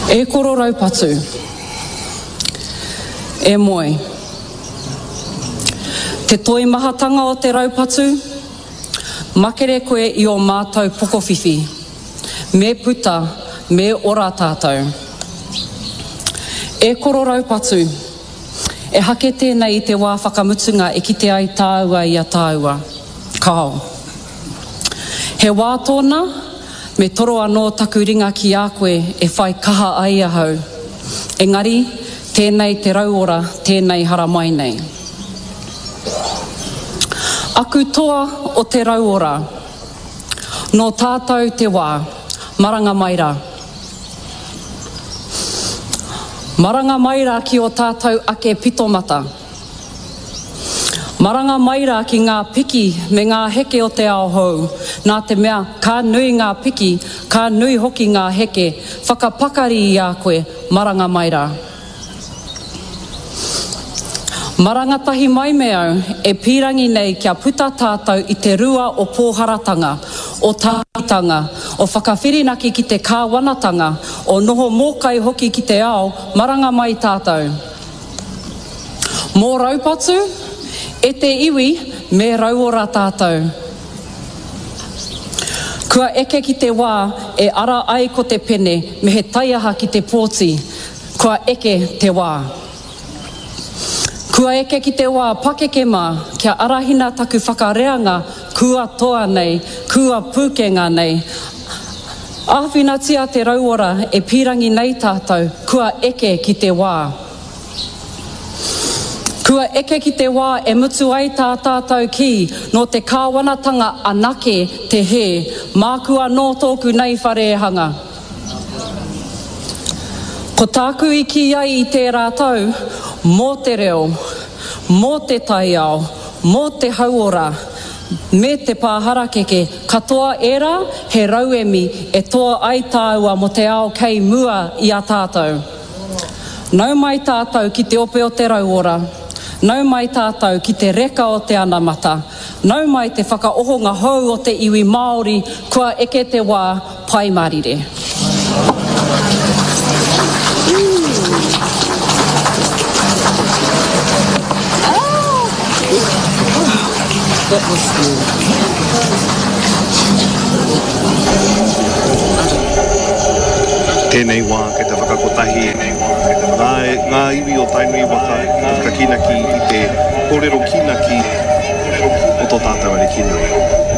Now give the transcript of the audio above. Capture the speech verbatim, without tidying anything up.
E koro raupatu. E moe. Te toi mahatanga o te raupatu, makere koe i o mātou pokowhiwhi. Me puta, me ora tātou. E koro raupatu. E hake tēnei i te wā whakamutunga e kite ai tāua i a tāua. Kao. He wā tōna, me toro anō taku ringa ki a koe e whai kaha ai ahau. Engari, tēnei te rauora, tēnei hara mai nei. Aku toa o te rauora, no tātou te wā, maranga maira. Maranga maira ki o tātou ake pitomata. Maranga maira ki ngā piki me ngā heke o te ao hou. Nā te mea, ka nui ngā piki, ka nui hoki ngā heke, whakapakari i a koe, maranga maira. Marangatahi mai me au, e pirangi nei kia puta tātou i te rua o pōharatanga, o tātanga, o whakawhirinaki ki te kāwanatanga, o noho mōkai hoki ki te ao, maranga mai tātou. Mō raupatu, e te iwi, me rauora tātou. Kua eke ki te wā, e ara ai ko te pene, me he taiaha ki te pōti, kua eke te wā. Kua eke ki te wā pakeke mā, kia arahina taku whakareanga, kua toa nei, kua pūkenga nei. Āwhina tia te rauora e pirangi nei tātou, kua eke ki te wā. Kua eke ki te wā e mutu ai tā tātou ki, no te kāwanatanga anake te he, mākua no tōku nei wharehanga. Ko tāku i ki ai i te rātau, mō te reo, mō te taiao, mō te hauora, me te pāharakeke, katoa era he rauemi e toa ai tāua mo te ao kei mua i a tātou. Nau mai tātou ki te ope o te rauora, nau mai tātou ki te reka o te anamata, nau mai te whakaohonga hou o te iwi Māori, kua eke te wā pai marire. That was good. Tēnei wā, kei te whakakotahi. Ngā, ngā iwi o tainui waka, ka kinaki i te kōrero kinaki o tō tātou are kina.